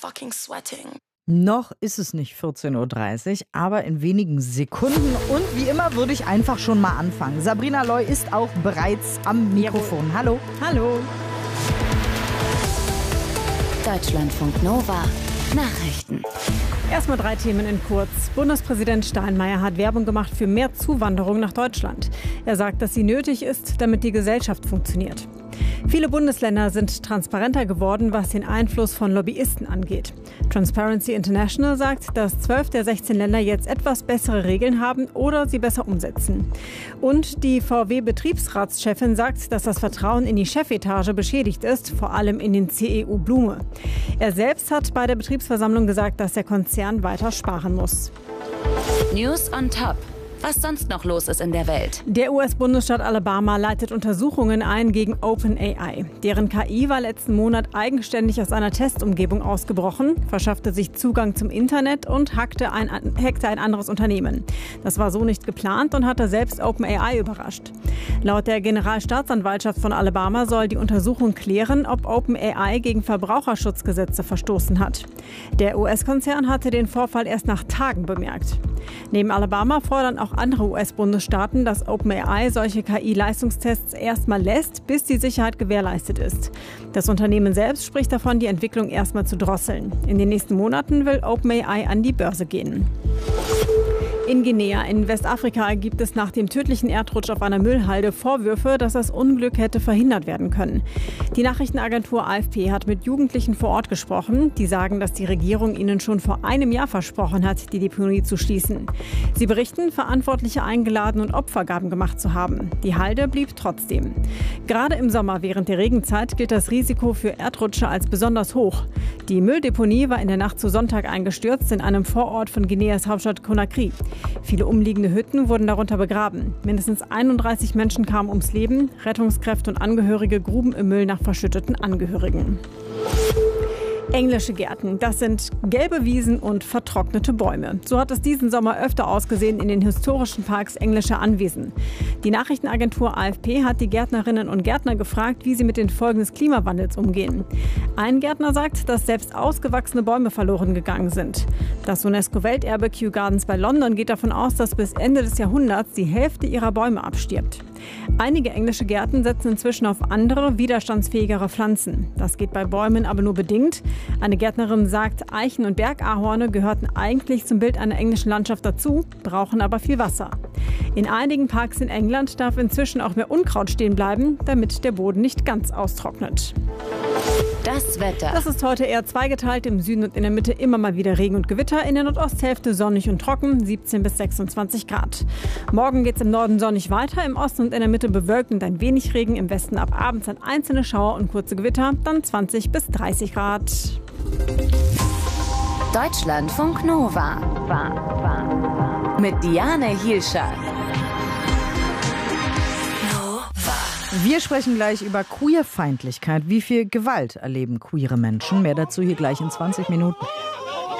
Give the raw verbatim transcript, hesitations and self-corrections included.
fucking sweating. Noch ist es nicht vierzehn Uhr dreißig, aber in wenigen Sekunden. Und wie immer würde ich einfach schon mal anfangen. Sabrina Loy ist auch bereits am Mikrofon. Jawohl. Hallo. Hallo. Deutschlandfunk Nova. Nachrichten. Erstmal drei Themen in kurz. Bundespräsident Steinmeier hat Werbung gemacht für mehr Zuwanderung nach Deutschland. Er sagt, dass sie nötig ist, damit die Gesellschaft funktioniert. Viele Bundesländer sind transparenter geworden, was den Einfluss von Lobbyisten angeht. Transparency International sagt, dass zwölf der sechzehn Länder jetzt etwas bessere Regeln haben oder sie besser umsetzen. Und die V W-Betriebsratschefin sagt, dass das Vertrauen in die Chefetage beschädigt ist, vor allem in den C E O Blume. Er selbst hat bei der Betriebsversammlung gesagt, dass der Konzern weiter sparen muss. News on Top. Was sonst noch los ist in der Welt. Der U S-Bundesstaat Alabama leitet Untersuchungen ein gegen OpenAI. Deren K I war letzten Monat eigenständig aus einer Testumgebung ausgebrochen, verschaffte sich Zugang zum Internet und hackte ein, hackte ein anderes Unternehmen. Das war so nicht geplant und hatte selbst OpenAI überrascht. Laut der Generalstaatsanwaltschaft von Alabama soll die Untersuchung klären, ob OpenAI gegen Verbraucherschutzgesetze verstoßen hat. Der U S-Konzern hatte den Vorfall erst nach Tagen bemerkt. Neben Alabama fordern auch andere U S-Bundesstaaten, dass OpenAI solche K I-Leistungstests erstmal lässt, bis die Sicherheit gewährleistet ist. Das Unternehmen selbst spricht davon, die Entwicklung erstmal zu drosseln. In den nächsten Monaten will OpenAI an die Börse gehen. In Guinea in Westafrika gibt es nach dem tödlichen Erdrutsch auf einer Müllhalde Vorwürfe, dass das Unglück hätte verhindert werden können. Die Nachrichtenagentur A F P hat mit Jugendlichen vor Ort gesprochen. Die sagen, dass die Regierung ihnen schon vor einem Jahr versprochen hat, die Deponie zu schließen. Sie berichten, Verantwortliche eingeladen und Opfergaben gemacht zu haben. Die Halde blieb trotzdem. Gerade im Sommer während der Regenzeit gilt das Risiko für Erdrutsche als besonders hoch. Die Mülldeponie war in der Nacht zu Sonntag eingestürzt in einem Vorort von Guineas Hauptstadt Conakry. Viele umliegende Hütten wurden darunter begraben. Mindestens einunddreißig Menschen kamen ums Leben. Rettungskräfte und Angehörige gruben im Müll nach verschütteten Angehörigen. Englische Gärten, das sind gelbe Wiesen und vertrocknete Bäume. So hat es diesen Sommer öfter ausgesehen in den historischen Parks englischer Anwesen. Die Nachrichtenagentur A F P hat die Gärtnerinnen und Gärtner gefragt, wie sie mit den Folgen des Klimawandels umgehen. Ein Gärtner sagt, dass selbst ausgewachsene Bäume verloren gegangen sind. Das UNESCO-Welterbe Kew Gardens bei London geht davon aus, dass bis Ende des Jahrhunderts die Hälfte ihrer Bäume abstirbt. Einige englische Gärten setzen inzwischen auf andere, widerstandsfähigere Pflanzen. Das geht bei Bäumen aber nur bedingt. Eine Gärtnerin sagt, Eichen und Bergahorne gehörten eigentlich zum Bild einer englischen Landschaft dazu, brauchen aber viel Wasser. In einigen Parks in England darf inzwischen auch mehr Unkraut stehen bleiben, damit der Boden nicht ganz austrocknet. Das Wetter. Das ist heute eher zweigeteilt. Im Süden und in der Mitte immer mal wieder Regen und Gewitter. In der Nordosthälfte sonnig und trocken, siebzehn bis sechsundzwanzig Grad. Morgen geht es im Norden sonnig weiter, im Osten und in der Mitte bewölkt und ein wenig Regen. Im Westen ab abends dann einzelne Schauer und kurze Gewitter, dann zwanzig bis dreißig Grad. Deutschlandfunk Nova. Mit Diane Hielscher. Wir sprechen gleich über Queerfeindlichkeit. Wie viel Gewalt erleben queere Menschen? Mehr dazu hier gleich in zwanzig Minuten.